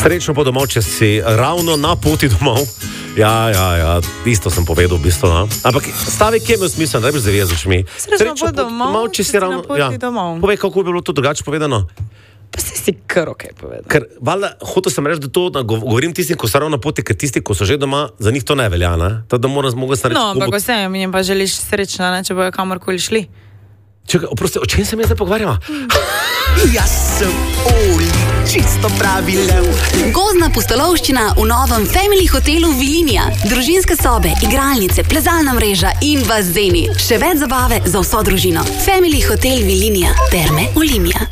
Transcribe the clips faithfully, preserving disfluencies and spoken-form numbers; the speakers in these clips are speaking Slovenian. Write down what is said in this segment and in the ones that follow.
Srečno po domov, če si ravno na poti domov. Ja, ja, ja, isto sem povedal v bistvu, no. Ampak stavek je imel smisel, da ne bi zavijal z očmi. Srečno po domov, če si ravno, na poti ja. domov. Povej, kako bi bilo to drugače povedano. Pa si si kar ok povedal. Ker, valjda, hotel sem reči, da to da govorim tistim, ko so ravno na poti, ker tisti, ko so že doma, za njih to ne velja, ne. To, da moram zmogel sem reči. No, ampak vse, mi pa želiš srečno, ne, če bojo kamorkoli šli. Čekaj, oprosti, o čem se mi zdaj pogovarjamo? Jaz sem Oli, čisto pravi lev. Gozdna pustolovščina v novem Family hotelu Vilinija. Družinske sobe, igralnice, plezalna mreža in bazeni. Še več zabave za vso družino. Family hotel Vilinija. Terme Olimia.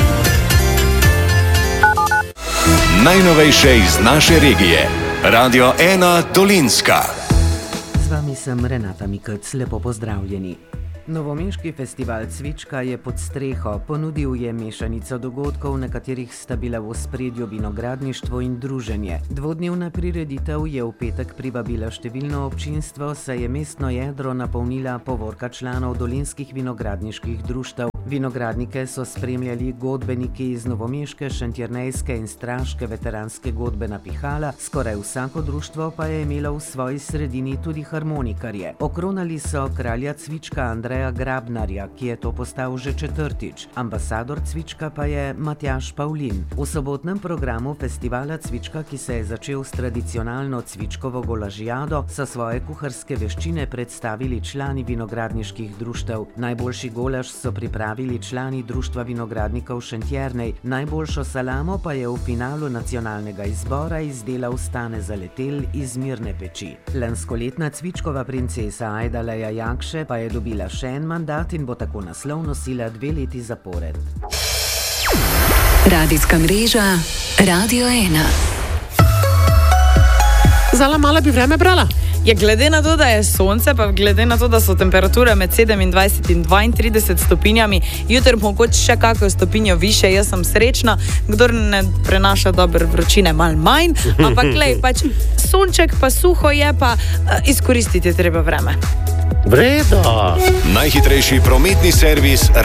Najnovejše iz naše regije. Radio ena Dolenjska. Z vami sem Renata Mikec, lepo pozdravljeni. Novomeški festival Cvička je pod streho. Ponudil je mešanico dogodkov, na katerih sta bila v ospredju vinogradništvo in druženje. Dvodnevna prireditev je v petek privabila številno občinstvo, saj je mestno jedro napolnila povorka članov dolenjskih vinogradniških društev. Vinogradnike so spremljali godbeniki iz novomeške, šentjernejske in straške veteranske godbena pihala, skoraj vsako društvo pa je imelo v svoji sredini tudi harmonikarje. Okronali so kralja Cvička Andreja Grabnarja, ki je to postal že četrtič. Ambasador Cvička pa je Matjaž Pavlin. V sobotnem programu festivala Cvička, ki se je začel s tradicionalno cvičkovo golažijado, so svoje kuharske veščine predstavili člani vinogradniških društev. Najboljši golaž so pripravili člani Društva vinogradnikov Šentjernej, najboljšo salamo pa je v finalu nacionalnega izbora izdelal Stane Zaletel iz Mirne peči. Lanskoletna cvičkova princesa Ajdaleja Jakše pa je dobila še en mandat in bo tako naslov nosila dve leti zapored. Radijska mreža Radio ena. Zala, mala bi vreme brala? Je glede na to, da je sonce, pa glede na to, da so temperature med sedemindvajset in dvaintrideset stopinjami, jutri mogoče še kakšno stopinjo više, jaz sem srečna, kdor ne prenaša dobre vročine, malo manj, ampak glej, pač sonček pa suho je, pa uh, izkoristiti treba vreme. Vredo! Najhitrejši prometni servis